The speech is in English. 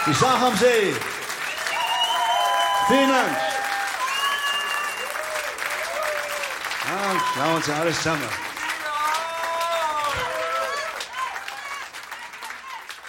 Isaac am See. Vielen Dank. Ja, schauen Sie alles zusammen.